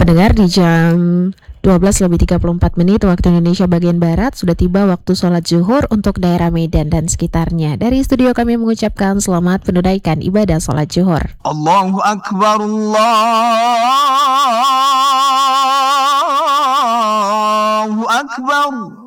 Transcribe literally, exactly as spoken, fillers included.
Pendengar, di jam dua belas lebih tiga puluh empat menit waktu Indonesia bagian Barat sudah tiba waktu sholat zuhur untuk daerah Medan dan sekitarnya. Dari studio kami mengucapkan selamat menunaikan ibadah sholat zuhur. Allahu Akbar, Allahu Akbar.